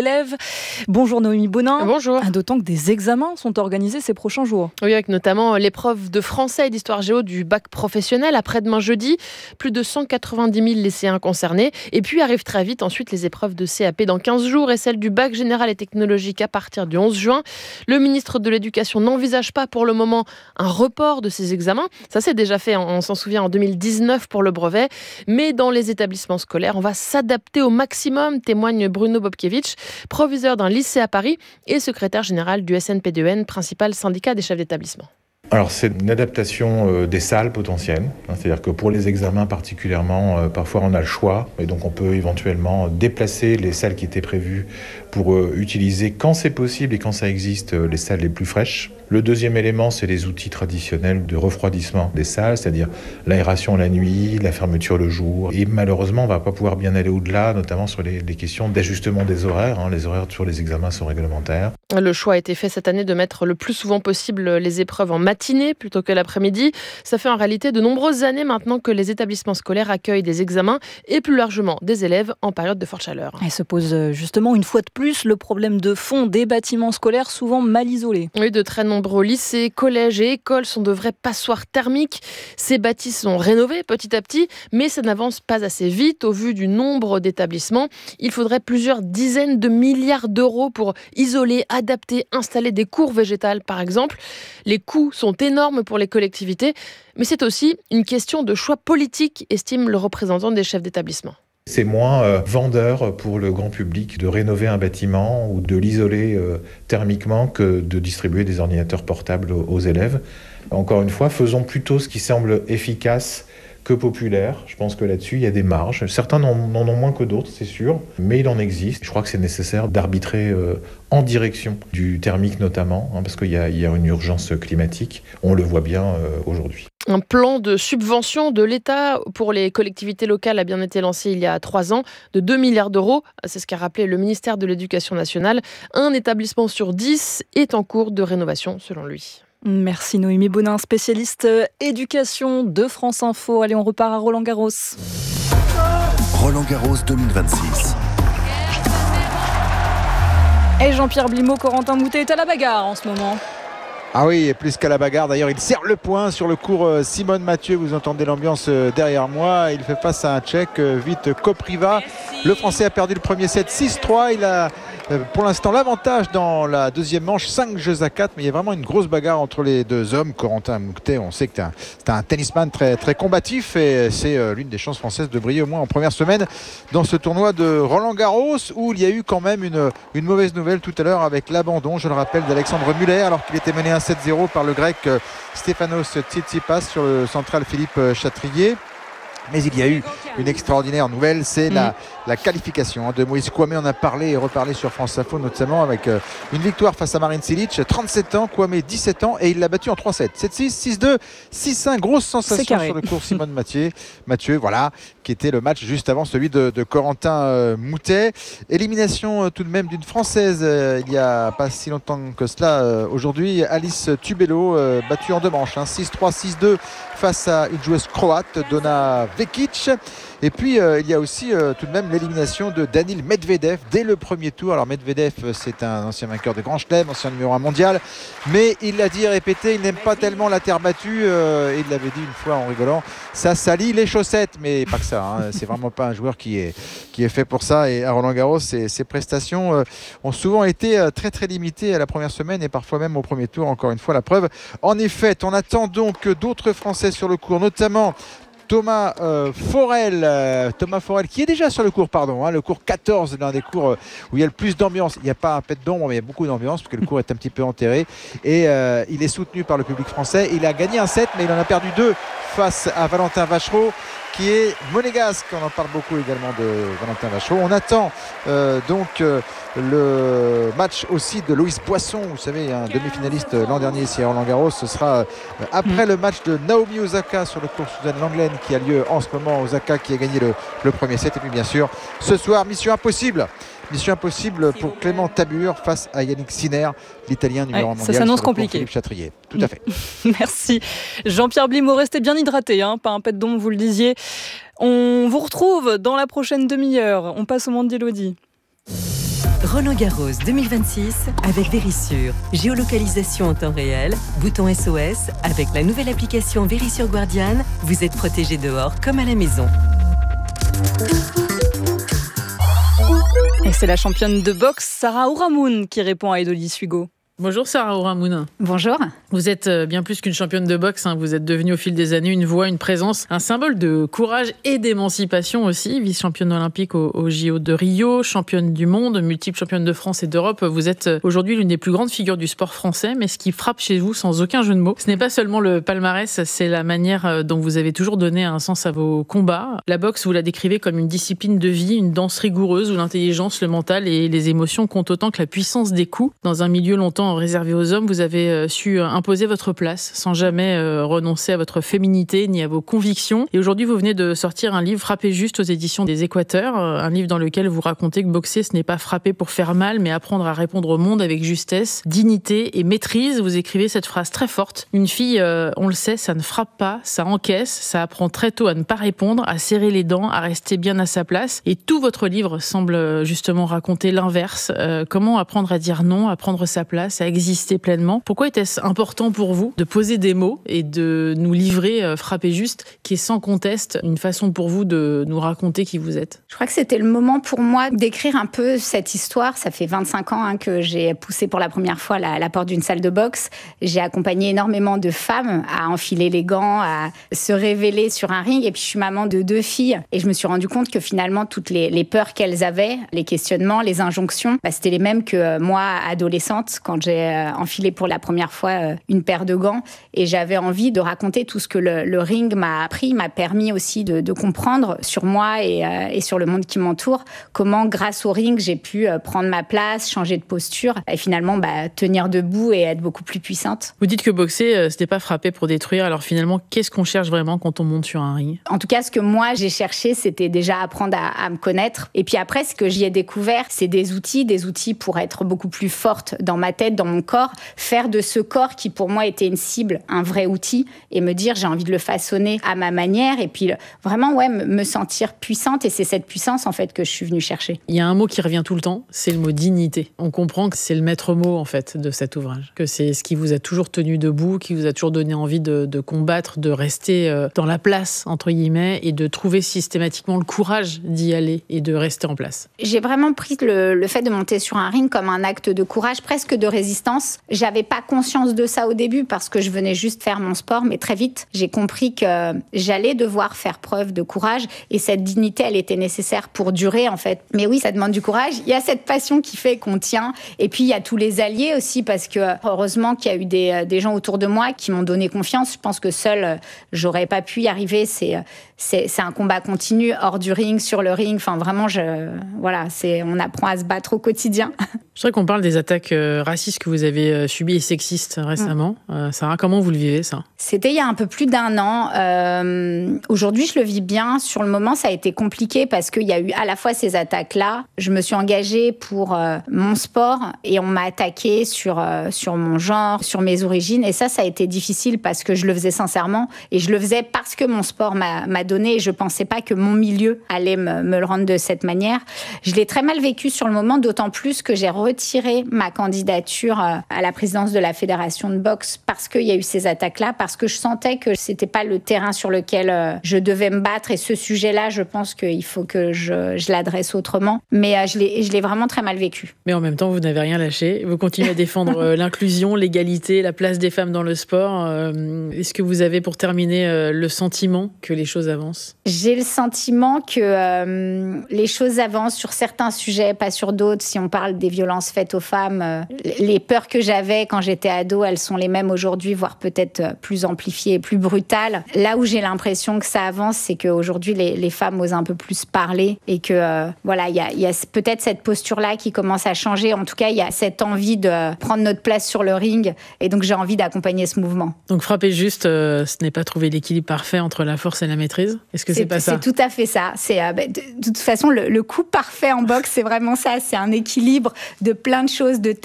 Bonjour Noémie Bonin. Bonjour. D'autant que des examens sont organisés ces prochains jours. Oui, avec notamment l'épreuve de français et d'histoire géo du bac professionnel après-demain jeudi. Plus de 190 000 lycéens concernés. Et puis arrivent très vite ensuite les épreuves de CAP dans 15 jours et celles du bac général et technologique à partir du 11 juin. Le ministre de l'Éducation n'envisage pas pour le moment un report de ces examens. Ça s'est déjà fait, on s'en souvient, en 2019 pour le brevet. Mais dans les établissements scolaires, on va s'adapter au maximum, témoigne Bruno Bobkiewicz, proviseur d'un lycée à Paris et secrétaire général du SNPDEN, principal syndicat des chefs d'établissement. Alors c'est une adaptation des salles potentielles, c'est-à-dire que pour les examens particulièrement, parfois on a le choix, et donc on peut éventuellement déplacer les salles qui étaient prévues pour utiliser quand c'est possible et quand ça existe les salles les plus fraîches. Le deuxième élément, c'est les outils traditionnels de refroidissement des salles, c'est-à-dire l'aération la nuit, la fermeture le jour. Et malheureusement, on ne va pas pouvoir bien aller au-delà, notamment sur les questions d'ajustement des horaires. Les horaires sur les examens sont réglementaires. Le choix a été fait cette année de mettre le plus souvent possible les épreuves en matinée plutôt que l'après-midi. Ça fait en réalité de nombreuses années maintenant que les établissements scolaires accueillent des examens et plus largement des élèves en période de forte chaleur. Et se pose justement une fois de plus le problème de fond des bâtiments scolaires souvent mal isolés. Oui, de très nombreux lycées, collèges et écoles sont de vraies passoires thermiques. Ces bâtisses sont rénovés petit à petit, mais ça n'avance pas assez vite au vu du nombre d'établissements. Il faudrait plusieurs dizaines de milliards d'euros pour isoler, adapter, installer des cours végétales par exemple. Les coûts sont énormes pour les collectivités, mais c'est aussi une question de choix politique, estime le représentant des chefs d'établissement. C'est moins vendeur pour le grand public de rénover un bâtiment ou de l'isoler thermiquement que de distribuer des ordinateurs portables aux élèves. Encore une fois, faisons plutôt ce qui semble efficace que populaire. Je pense que là-dessus, il y a des marges. Certains n'en ont moins que d'autres, c'est sûr, mais il en existe. Je crois que c'est nécessaire d'arbitrer en direction du thermique notamment, parce qu'il y a une urgence climatique. On le voit bien aujourd'hui. Un plan de subvention de l'État pour les collectivités locales a bien été lancé il y a 3 ans, de 2 milliards d'euros. C'est ce qu'a rappelé le ministère de l'Éducation nationale. Un établissement sur 10 est en cours de rénovation, selon lui. Merci Noémie Bonin, spécialiste éducation de France Info. Allez, on repart à Roland-Garros. Roland-Garros 2026. Et Jean-Pierre Blimaud, Corentin Moutet est à la bagarre en ce moment. Ah oui, et plus qu'à la bagarre, d'ailleurs il serre le poing sur le court Simone Mathieu, vous entendez l'ambiance derrière moi, il fait face à un Tchèque, Vít Kopriva. Le Français a perdu le premier set 6-3, il a pour l'instant l'avantage dans la deuxième manche, 5 jeux à 4, mais il y a vraiment une grosse bagarre entre les deux hommes. Corentin Moutet, on sait que c'est un tennisman très, très combatif et c'est l'une des chances françaises de briller au moins en première semaine dans ce tournoi de Roland-Garros où il y a eu quand même une mauvaise nouvelle tout à l'heure avec l'abandon, je le rappelle, d'Alexandre Muller alors qu'il était mené 1-7-0 par le grec Stefanos Tsitsipas sur le central Philippe Chatrier. Mais il y a eu une extraordinaire nouvelle, c'est la qualification de Moïse Kouamé. On a parlé et reparlé sur France Info notamment avec une victoire face à Marin Cilic, 37 ans, Kouamé 17 ans et il l'a battu en 3-7, 7-6, 6-2, 6-1, grosse sensation sur le court Simone Mathieu, voilà, qui était le match juste avant celui de Corentin Moutet. Élimination tout de même d'une Française il n'y a pas si longtemps que cela aujourd'hui, Alice Tubello, battue en 2 manches, 6-3, 6-2 face à une joueuse croate, Donna Vekic. Et puis il y a aussi tout de même l'élimination de Daniil Medvedev dès le premier tour. Alors Medvedev, c'est un ancien vainqueur de Grand Chelem, ancien numéro 1 mondial, mais il l'a dit et répété, il n'aime pas tellement la terre battue, et il l'avait dit une fois en rigolant, ça salit les chaussettes, mais pas que ça, c'est vraiment pas un joueur qui est fait pour ça. Et à Roland-Garros, ses prestations ont souvent été très très limitées à la première semaine et parfois même au premier tour, encore une fois la preuve en est faite. On attend donc d'autres Français sur le court, notamment Thomas Forel qui est déjà sur le cours, le cours 14, l'un des cours où il y a le plus d'ambiance. Il n'y a pas un pet d'ombre, mais il y a beaucoup d'ambiance parce que le cours est un petit peu enterré et il est soutenu par le public français. Il a gagné un set, mais il en a perdu 2 face à Valentin Vachereau qui est monégasque. On en parle beaucoup également de Valentin Vachereau. On attend donc le match aussi de Loïs Boisson, vous savez, un demi-finaliste l'an dernier ici à Roland-Garros. Ce sera après le match de Naomi Osaka sur le cours Suzanne Lenglen qui a lieu en ce moment. Osaka qui a gagné le premier set. Et puis bien sûr, ce soir, mission impossible pour Clément Tabur face à Yannick Sinner, l'Italien numéro 1 mondial. Ça s'annonce compliqué. Philippe Chatrier. Tout à fait. Merci. Jean-Pierre Blimaud, restez bien hydraté, pas un pet d'ombre, vous le disiez. On vous retrouve dans la prochaine demi-heure. On passe au monde d'Élodie. Roland-Garros 2026 avec Vérissure. Géolocalisation en temps réel, bouton SOS. Avec la nouvelle application Vérissure Guardian, vous êtes protégé dehors comme à la maison. Et c'est la championne de boxe Sarah Ourahmoune qui répond à Edolis Hugo. Bonjour Sarah Ourahmoune. Bonjour. Vous êtes bien plus qu'une championne de boxe, vous êtes devenue au fil des années une voix, une présence, un symbole de courage et d'émancipation aussi. Vice-championne olympique au JO de Rio, championne du monde, multiple championne de France et d'Europe. Vous êtes aujourd'hui l'une des plus grandes figures du sport français, mais ce qui frappe chez vous, sans aucun jeu de mots, ce n'est pas seulement le palmarès, c'est la manière dont vous avez toujours donné un sens à vos combats. La boxe, vous la décrivez comme une discipline de vie, une danse rigoureuse où l'intelligence, le mental et les émotions comptent autant que la puissance des coups. Dans un milieu longtemps réservé aux hommes, vous avez su imposer votre place sans jamais renoncer à votre féminité ni à vos convictions. Et aujourd'hui, vous venez de sortir un livre Frapper juste aux éditions des Équateurs, un livre dans lequel vous racontez que boxer, ce n'est pas frapper pour faire mal, mais apprendre à répondre au monde avec justesse, dignité et maîtrise. Vous écrivez cette phrase très forte. Une fille, on le sait, ça ne frappe pas, ça encaisse, ça apprend très tôt à ne pas répondre, à serrer les dents, à rester bien à sa place. Et tout votre livre semble justement raconter l'inverse. Comment apprendre à dire non, à prendre sa place, à exister pleinement. Pourquoi était-ce important pour vous de poser des mots et de nous livrer Frapper juste, qui est sans conteste une façon pour vous de nous raconter qui vous êtes? Je crois que c'était le moment pour moi d'écrire un peu cette histoire. Ça fait 25 ans que j'ai poussé pour la première fois la porte d'une salle de boxe. J'ai accompagné énormément de femmes à enfiler les gants, à se révéler sur un ring. Et puis je suis maman de 2 filles. Et je me suis rendu compte que finalement, toutes les peurs qu'elles avaient, les questionnements, les injonctions, c'était les mêmes que moi, adolescente, quand j'ai enfilé pour la première fois une paire de gants. Et j'avais envie de raconter tout ce que le ring m'a appris, m'a permis aussi de comprendre sur moi et sur le monde qui m'entoure, comment grâce au ring j'ai pu prendre ma place, changer de posture et finalement tenir debout et être beaucoup plus puissante. Vous dites que boxer, c'était pas frapper pour détruire. Alors finalement, qu'est-ce qu'on cherche vraiment quand on monte sur un ring? En tout cas, ce que moi j'ai cherché, c'était déjà apprendre à me connaître. Et puis après, ce que j'y ai découvert, c'est des outils pour être beaucoup plus forte dans ma tête, dans mon corps, faire de ce corps qui pour moi était une cible, un vrai outil, et me dire j'ai envie de le façonner à ma manière, et puis vraiment me sentir puissante, et c'est cette puissance en fait que je suis venue chercher. Il y a un mot qui revient tout le temps, c'est le mot dignité. On comprend que c'est le maître mot en fait de cet ouvrage, que c'est ce qui vous a toujours tenu debout, qui vous a toujours donné envie de combattre, de rester dans la place entre guillemets, et de trouver systématiquement le courage d'y aller et de rester en place. J'ai vraiment pris le fait de monter sur un ring comme un acte de courage, presque de résistance. J'avais pas conscience de ça au début parce que je venais juste faire mon sport, mais très vite, j'ai compris que j'allais devoir faire preuve de courage, et cette dignité, elle était nécessaire pour durer en fait. Mais oui, ça demande du courage. Il y a cette passion qui fait qu'on tient, et puis il y a tous les alliés aussi, parce que heureusement qu'il y a eu des gens autour de moi qui m'ont donné confiance. Je pense que seule, j'aurais pas pu y arriver. C'est un combat continu, hors du ring, sur le ring. Enfin, vraiment, on apprend à se battre au quotidien. Je voudrais qu'on parle des attaques racistes que vous avez subies et sexistes récemment. Sarah, comment vous le vivez, ça? C'était il y a un peu plus d'1 an. Aujourd'hui, je le vis bien. Sur le moment, ça a été compliqué parce qu'il y a eu à la fois ces attaques-là. Je me suis engagée pour mon sport et on m'a attaqué sur mon genre, sur mes origines. Et ça a été difficile parce que je le faisais sincèrement et je le faisais parce que mon sport m'a donné, et je pensais pas que mon milieu allait me le rendre de cette manière. Je l'ai très mal vécu sur le moment, d'autant plus que j'ai retiré ma candidature à la présidence de la fédération de boxe parce qu'il y a eu ces attaques-là, parce que je sentais que c'était pas le terrain sur lequel je devais me battre, et ce sujet-là, je pense qu'il faut que je l'adresse autrement. Mais je l'ai vraiment très mal vécu. Mais en même temps, vous n'avez rien lâché. Vous continuez à défendre l'inclusion, l'égalité, la place des femmes dans le sport. Est-ce que vous avez, pour terminer, le sentiment que les choses avancent? J'ai le sentiment que les choses avancent sur certains sujets, pas sur d'autres. Si on parle des violences faites aux femmes, les peurs que j'avais quand j'étais ado, elles sont les mêmes aujourd'hui, voire peut-être plus amplifiées, plus brutales. Là où j'ai l'impression que ça avance, c'est qu'aujourd'hui, les femmes osent un peu plus parler, et que il y a peut-être cette posture-là qui commence à changer. En tout cas, il y a cette envie de prendre notre place sur le ring, et donc j'ai envie d'accompagner ce mouvement. Donc frapper juste, ce n'est pas trouver l'équilibre parfait entre la force et la maîtrise? Est-ce que c'est pas ça? C'est tout à fait ça. C'est de toute façon le coup parfait en boxe, c'est vraiment ça. C'est un équilibre de plein de choses, de timing,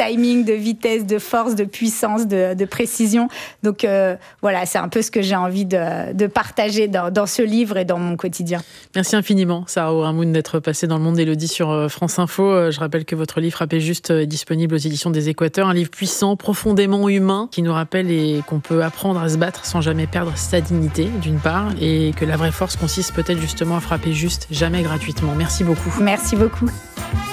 de vitesse, de force, de puissance, de précision. Donc voilà, c'est un peu ce que j'ai envie de partager dans ce livre et dans mon quotidien. Merci infiniment, Sarah Ourahmoune, d'être passée dans Le Monde Élodie sur France Info. Je rappelle que votre livre Frappez juste est disponible aux éditions des Équateurs, un livre puissant, profondément humain, qui nous rappelle qu'on peut apprendre à se battre sans jamais perdre sa dignité, d'une part, et que la vraie force consiste peut-être justement à frapper juste, jamais gratuitement. Merci beaucoup. Merci beaucoup.